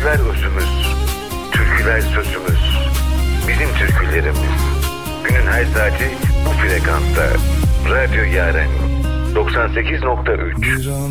Türküler özümüz, türküler sözümüz. Bizim türkülerimiz. Günün her saati bu frekansta. Radyo Yaren 98.3.